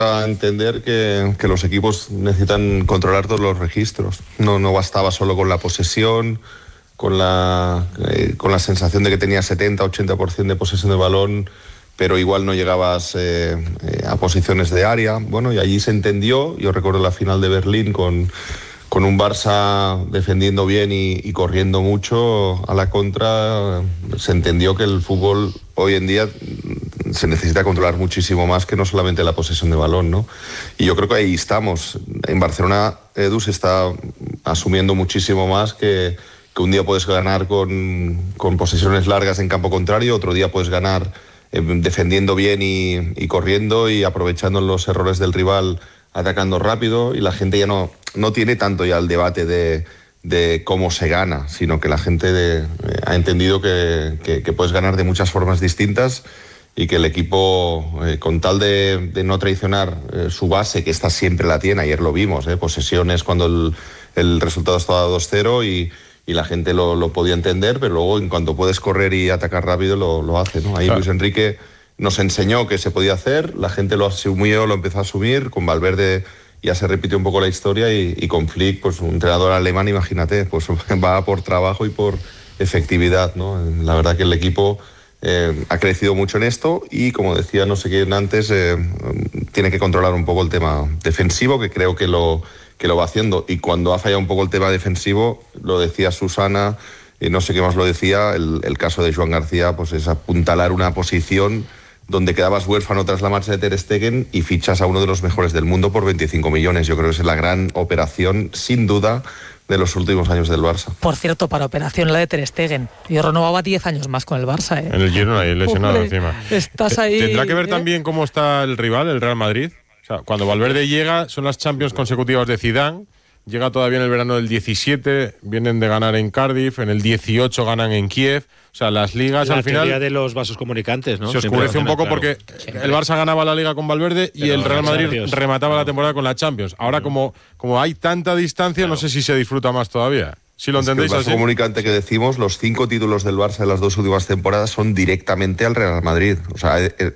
a entender que los equipos necesitan controlar todos los registros. No bastaba solo con la posesión, con la sensación de que tenías 70-80% de posesión de balón, pero igual no llegabas a posiciones de área. Bueno, y allí se entendió. Yo recuerdo la final de Berlín con un Barça defendiendo bien y corriendo mucho a la contra. Se entendió que el fútbol hoy en día se necesita controlar muchísimo más que no solamente la posesión de balón, ¿no? Y yo creo que ahí estamos. En Barcelona, Edu, se está asumiendo muchísimo más que un día puedes ganar con posesiones largas en campo contrario, otro día puedes ganar defendiendo bien y corriendo y aprovechando los errores del rival, atacando rápido, y la gente ya no tiene tanto ya el debate de cómo se gana, sino que la gente ha entendido que puedes ganar de muchas formas distintas y que el equipo, con tal de no traicionar su base, que esta siempre la tiene, ayer lo vimos, posesiones cuando el resultado estaba 2-0 y la gente lo podía entender, pero luego en cuanto puedes correr y atacar rápido lo hace, ¿no? Ahí Luis Enrique nos enseñó que se podía hacer, la gente lo asumió, lo empezó a asumir. Con Valverde ya se repitió un poco la historia y con Flick, pues un entrenador alemán, imagínate, pues va por trabajo y por efectividad, ¿no? La verdad que el equipo ha crecido mucho en esto y, como decía no sé quién antes, tiene que controlar un poco el tema defensivo, que creo que lo va haciendo. Y cuando ha fallado un poco el tema defensivo, lo decía Susana, y no sé qué más lo decía, el caso de Joan García, pues es apuntalar una posición donde quedabas huérfano tras la marcha de Ter Stegen y fichas a uno de los mejores del mundo por 25 millones. Yo creo que es la gran operación, sin duda, de los últimos años del Barça. Por cierto, para operación la de Ter Stegen. Yo renovaba 10 años más con el Barça, ¿eh? En el Girona, ahí lesionado encima. Estás ahí. ¿Tendrá que ver también cómo está el rival, el Real Madrid? O sea, cuando Valverde llega, son las Champions consecutivas de Zidane. Llega todavía en el verano del 17, vienen de ganar en Cardiff, en el 18 ganan en Kiev. O sea, las ligas al final... La teoría de los vasos comunicantes, ¿no? Se oscurece un poco, claro, porque el Barça ganaba la Liga con Valverde y el Real Madrid remataba la temporada con la Champions. Ahora, como hay tanta distancia, no sé si se disfruta más todavía. Si lo entendéis así. El vaso comunicante que decimos, los 5 títulos del Barça en las 2 últimas temporadas son directamente al Real Madrid. O sea,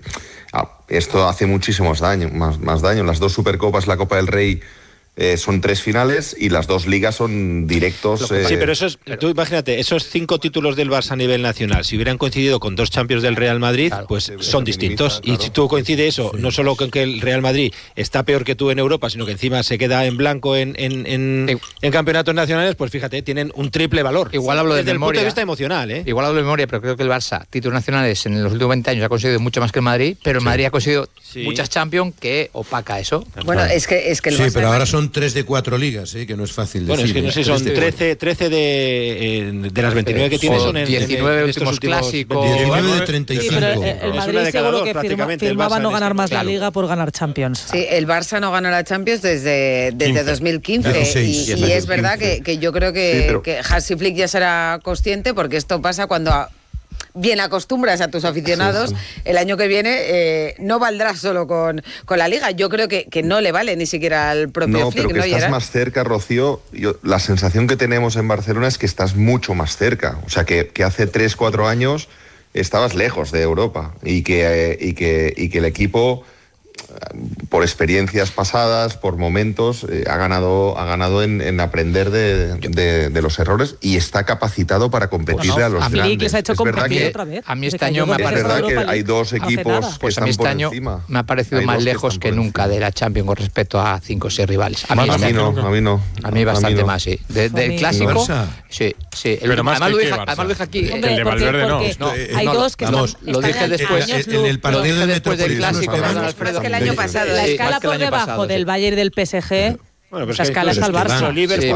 esto hace muchísimos daño, más daño. Las 2 Supercopas, la Copa del Rey, son 3 finales y las 2 ligas son directos. Sí, pero tú imagínate, esos 5 títulos del Barça a nivel nacional, si hubieran coincidido con 2 Champions del Real Madrid, claro, pues son distintos. Claro. Y si tú coincide eso, no solo con que el Real Madrid está peor que tú en Europa, sino que encima se queda en blanco en campeonatos nacionales, pues fíjate, tienen un triple valor. Igual hablo de desde memoria. el punto de vista emocional, ¿eh? Igual hablo de memoria, pero creo que el Barça, títulos nacionales en los últimos 20 años ha conseguido mucho más que el Madrid, pero el Madrid ha conseguido muchas Champions que opaca eso. Bueno, es que el Barça, pero ahora son 3 de 4 ligas, que no es fácil decir. Bueno, es que no sé, son 13 de las 29 que tiene, son en 19 últimos clásicos. 19 de 35. Sí, pero el Madrid seguro que firmaba no ganar más la Liga por ganar Champions. Sí, el Barça no ganó la Champions desde 2015 y es verdad que yo creo que Hansi Flick ya será consciente, porque esto pasa cuando bien acostumbras a tus aficionados. El año que viene no valdrá solo con la Liga. Yo creo que no le vale ni siquiera al propio Flick. Pero que estás más cerca, Rocío. La sensación que tenemos en Barcelona es que estás mucho más cerca. O sea, que hace 3-4 años estabas lejos de Europa y que el equipo, por experiencias pasadas, por momentos, ha ganado en aprender de los errores y está capacitado para competirle a los grandes. Que se ha hecho competir otra vez. A mí este año me ha parecido... Es verdad que hay 2 equipos que están por encima. Me ha parecido más lejos que nunca de la Champions con respecto a 5 o 6 rivales. A mí no. A mí bastante más, sí. Del clásico, sí. Además lo dije aquí. El de Valverde no. Hay 2 que lo dije después. En el partido del clásico. El año pasado. La escala por debajo del Bayern y del PSG. Bueno, pues la escala es al Barça.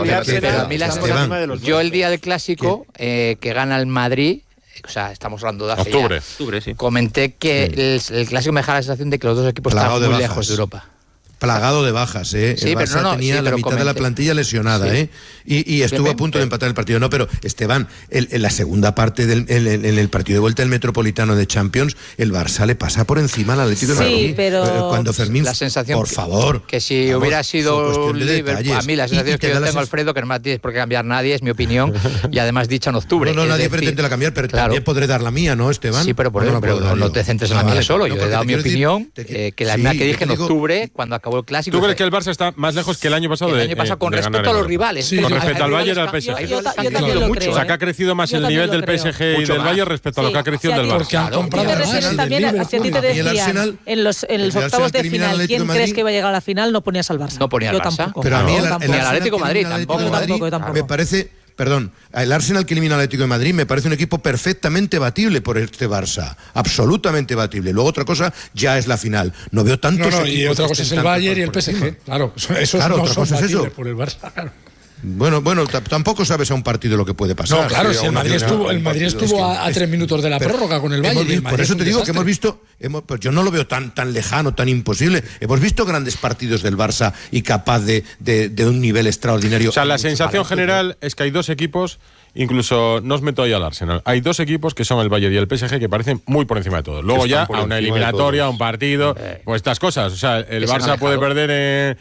Yo el día del clásico, que gana el Madrid, o sea, estamos hablando de hace octubre, comenté que el clásico me deja la sensación de que los 2 equipos están muy lejos de Europa. plagado de bajas, ¿eh? Sí, el Barça tenía la mitad de la plantilla lesionada, ¿eh? Y estuvo a punto de empatar el partido. No, pero Esteban, en la segunda parte en el partido de vuelta del Metropolitano de Champions, el Barça le pasa por encima al Atlético de Madrid. Sí, pero cuando Fermín, la sensación por favor, que si hubiera sido un Liverpool, a mí la sensación que yo tengo, Alfredo, que no tienes por qué cambiar nadie, es mi opinión, y además dicha en octubre. No, nadie pretende la cambiar, pero también podré dar la mía, ¿no, Esteban? Sí, pero no te centres en la mía solo. Yo he dado mi opinión, que la mía que dije en octubre, cuando acabó el Clásico. ¿Tú crees que el Barça está más lejos que el año pasado? El año pasado con respecto a los rivales. Con respecto al Bayern y al PSG. Yo también lo creo. O sea, que ha crecido más el nivel del PSG y del Bayern respecto a lo que ha crecido el del Barça. Porque han comprado también, si a ti te decían en los octavos de final quién crees que iba a llegar a la final, no ponías al Barça. No ponía al Barça. Tampoco. Pero a mí el Atlético de Madrid tampoco. Me parece... Perdón, el Arsenal que elimina al Atlético de Madrid me parece un equipo perfectamente batible por este Barça, absolutamente batible. Luego otra cosa ya es la final. No veo tantos y otra cosa es el Bayern y el PSG. Claro, eso no son batibles por el Barça. Claro. Bueno, tampoco sabes a un partido lo que puede pasar. No, claro, si el Madrid estuvo a 3 minutos de la prórroga con el Bayern. Por eso te digo que hemos visto, pues yo no lo veo tan lejano, tan imposible. Hemos visto grandes partidos del Barça y capaz de un nivel extraordinario. O sea, la sensación general es que hay dos equipos, incluso no os meto ahí al Arsenal, hay dos equipos que son el Bayern y el PSG que parecen muy por encima de todo. Luego ya a una eliminatoria, a un partido, pues estas cosas. O sea, el Barça puede perder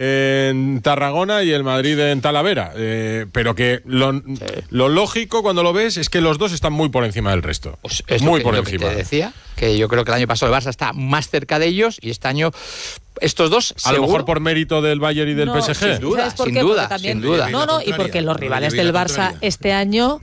en Tarragona y el Madrid en Talavera, pero que lo lógico cuando lo ves es que los dos están muy por encima del resto, pues es muy por encima. Que te decía que yo creo que el año pasado el Barça está más cerca de ellos y este año estos dos a lo mejor por mérito del Bayern y del PSG. Sin duda. No, y porque los rivales del Barça este año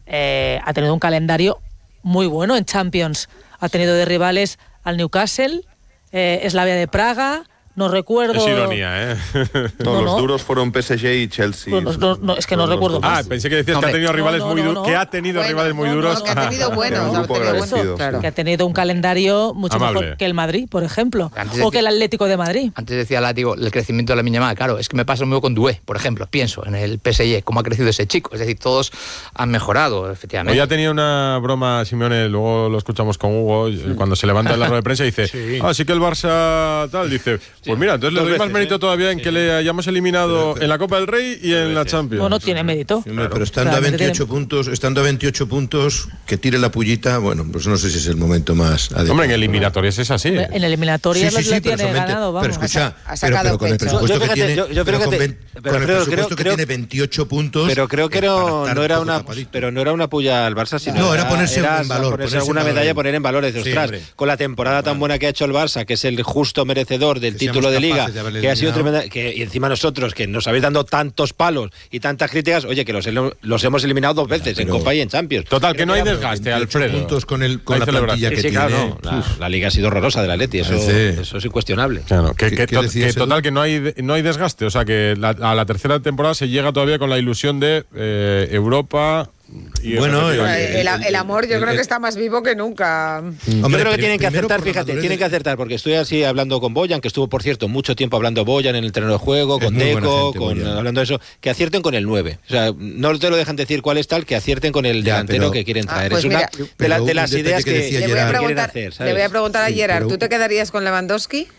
ha tenido un calendario muy bueno en Champions. Ha tenido de rivales al Newcastle, Slavia de Praga. No recuerdo. Es ironía, ¿eh? Los duros fueron PSG y Chelsea. No, es que no recuerdo. Pensé que decías que ha tenido rivales muy duros. Que ha tenido rivales muy duros. Que ha tenido buenos. Que ha tenido un calendario mucho mejor que el Madrid, por ejemplo. O que el Atlético de Madrid. Antes decía Látigo, el crecimiento de la Lamine Yamal. Claro, es que me pasa lo mismo con Doué, por ejemplo. Pienso en el PSG, cómo ha crecido ese chico. Es decir, todos han mejorado, efectivamente. Hoy ha tenido una broma, Simeone, luego lo escuchamos con Hugo, cuando se levanta en la rueda de prensa y dice, sí que el Barça tal, dice... Pues mira, entonces le doy más mérito todavía en que le hayamos eliminado en la Copa del Rey y en la Champions. No tiene mérito. Pero estando a 28 puntos, que tire la pullita, bueno, pues no sé si es el momento más adecuado. Hombre, en eliminatorias es así. En eliminatorias lo tiene ganado, vamos. Pero escucha, pero con el presupuesto que tiene, con el presupuesto que tiene 28 puntos. Pero creo que no era una puya al Barça, sino era ponerse en valor. Ponerse alguna medalla, poner en valor. Ostras, con la temporada tan buena que ha hecho el Barça, que es el justo merecedor del título de Liga, que ha sido tremenda, y encima nosotros, que nos habéis dando tantos palos y tantas críticas, oye, que los hemos eliminado 2 veces, en Copa y en Champions. Total, que no hay desgaste, Alfredo. Puntos con la plantilla que tiene. Claro, la Liga ha sido horrorosa del Atleti, eso es incuestionable. Claro, total, que no hay desgaste, o sea, que a la tercera temporada se llega todavía con la ilusión de Europa. Bueno, el amor yo creo que está más vivo que nunca. Yo creo que tienen que acertar, tienen que acertar, porque estoy así hablando con Boyan, que estuvo, por cierto, mucho tiempo hablando Boyan en el terreno de juego, con Deco, hablando de eso, que acierten con el 9. O sea, no te lo dejan decir cuál es tal, que acierten con el delantero que quieren traer. Pues es una de las ideas que quieren hacer, ¿sabes? Le voy a preguntar a Gerard, ¿tú te quedarías con Lewandowski?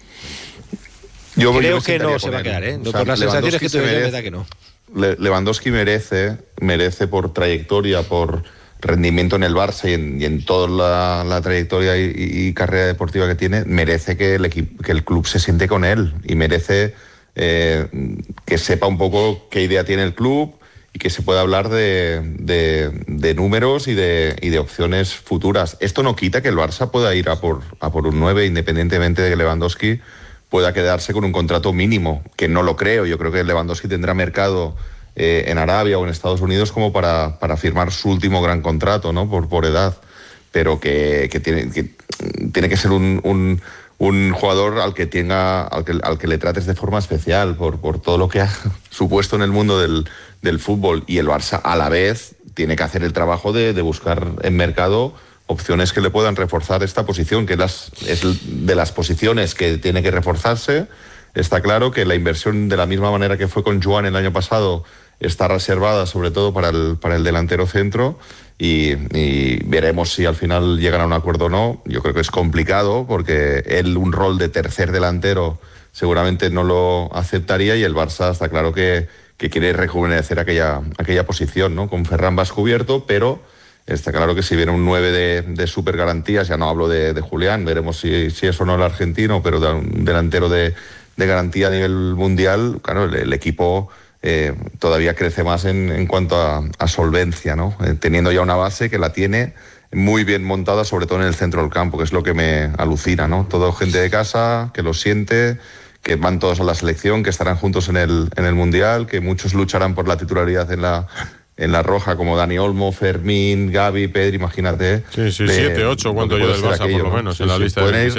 Yo creo que no se va a quedar, ¿eh? Por las sensaciones que tuve, me da que no. Lewandowski merece por trayectoria, por rendimiento en el Barça y en toda la trayectoria y carrera deportiva que tiene, merece que el club se siente con él y merece que sepa un poco qué idea tiene el club y que se pueda hablar de números y de opciones futuras. Esto no quita que el Barça pueda ir a por un 9, independientemente de que Lewandowski pueda quedarse con un contrato mínimo, que no lo creo. Yo creo que Lewandowski tendrá mercado en Arabia o en Estados Unidos como para firmar su último gran contrato, ¿no? Por edad, pero que tiene que ser un jugador al que le trates de forma especial por todo lo que ha supuesto en el mundo del fútbol. Y el Barça a la vez tiene que hacer el trabajo de buscar en mercado opciones que le puedan reforzar esta posición, que es de las posiciones que tiene que reforzarse. Está claro que la inversión, de la misma manera que fue con Joan el año pasado, está reservada sobre todo para el delantero centro y veremos si al final llegan a un acuerdo o no. Yo creo que es complicado porque un rol de tercer delantero seguramente no lo aceptaría, y el Barça está claro que quiere rejuvenecer aquella posición, ¿no? Con Ferran vas cubierto, pero está claro que si viene un 9 de super garantías, ya no hablo de Julián, veremos si es o no el argentino, pero un delantero de garantía a nivel mundial, claro, el equipo todavía crece más en cuanto a solvencia, ¿no? Teniendo ya una base que la tiene muy bien montada, sobre todo en el centro del campo, que es lo que me alucina, ¿no? Todo gente de casa, que lo siente, que van todos a la selección, que estarán juntos en el Mundial, que muchos lucharán por la titularidad en la roja, como Dani Olmo, Fermín, Gavi, Pedri, imagínate. Sí, 7, 8, cuánto yo del Barça, por lo menos, en la lista de